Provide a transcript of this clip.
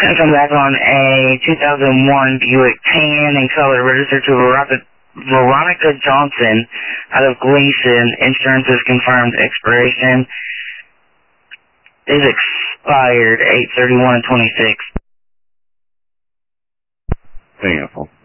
Gonna come back on a 2001 Buick tan in color, registered to Veronica Johnson out of Gleason. Insurance is confirmed. Expiration is expired 8/31/26. Example.